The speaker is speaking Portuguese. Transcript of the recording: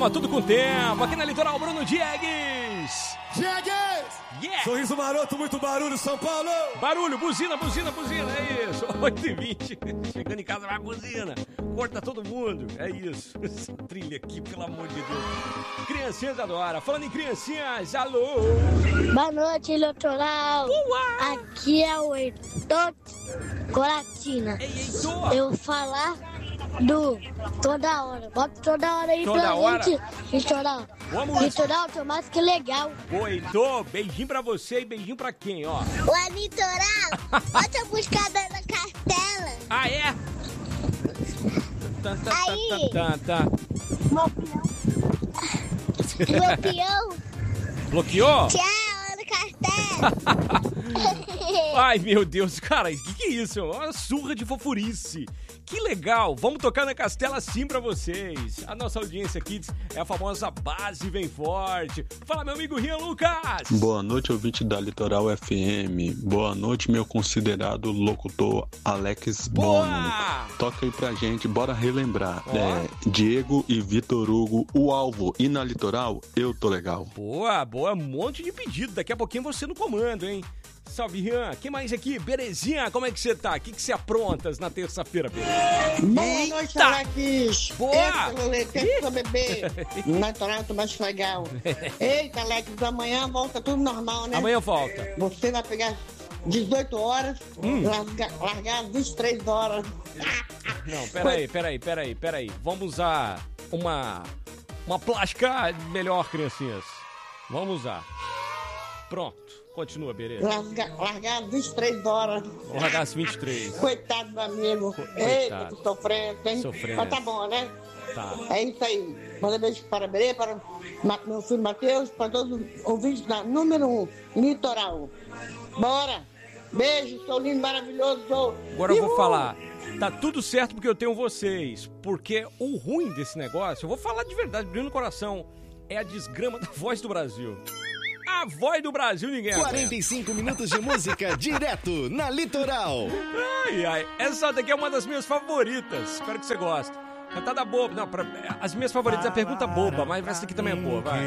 calma, tudo com tempo. Aqui na Litoral, Bruno Diegues. Diegues! Yeah! Sorriso maroto, muito barulho, São Paulo! Barulho, buzina, é isso. 8h20, chegando em casa, vai buzina. Corta todo mundo, é isso. Essa trilha aqui, pelo amor de Deus. Criancinhas adoram. Falando em criancinhas, alô! Boa noite, Litoral. Uau! Aqui é o Heitor Coratina. Ei, Heitor! Eu vou falar do Toda Hora. Bota Toda Hora aí Toda pra hora? gente, Litoral. Vamos! Litoral, tô mais que legal. Ô, Heitor, beijinho pra você e beijinho pra quem, ó? Ô, Litoral, bota a buscada na cartela. Ah, é? Aí. Tá. Meu peão, Bloqueou? tchau, na cartela. Ai, meu Deus, cara, o que é isso? Uma surra de fofurice. Que legal, vamos tocar na Castela sim pra vocês. A nossa audiência Kids é a famosa base vem forte. Fala, meu amigo Rian Lucas. Boa noite, ouvinte da Litoral FM. Boa noite, meu considerado locutor Alex Boa! Bono. Toca aí pra gente, bora relembrar. Ó. Diego e Vitor Hugo, o alvo. E na Litoral, eu tô legal. Boa, um monte de pedido. Daqui a pouquinho você no comando, hein? Salve, Rian. Quem mais aqui? Berezinha, como é que você tá? O que você aprontas na terça-feira, Beleza? Boa noite, Alex. Boa! Eita, pra beber. Na Litoral, tô mais legal. Eita, Alex, amanhã volta tudo normal, né? Amanhã volta. Você vai pegar 18 horas, largar 23 horas. Não, peraí. Vamos usar uma plástica melhor, criancinhas. Vamos usar. Pronto. Continua, beleza? Largar 23 horas. Vou largar as 23. Coitado do amigo. Eita, tô sofrendo, hein? Sofrendo. Mas tá bom, né? Tá. É isso aí. Manda beijo para Berê, para meu filho Matheus, para todos os ouvintes da número 1, Litoral. Bora! Beijo, sou lindo, maravilhoso, sou. Agora eu vou falar. Tá tudo certo porque eu tenho vocês. Porque o ruim desse negócio, eu vou falar de verdade, abrindo no coração, é a desgrama da Voz do Brasil. A Voz do Brasil ninguém aguenta. 45 minutos de música direto na Litoral. Ai. Essa daqui é uma das minhas favoritas. Espero que você goste. Cantada boba. Não, as minhas favoritas é a pergunta boba, mas essa aqui também é boa, vai.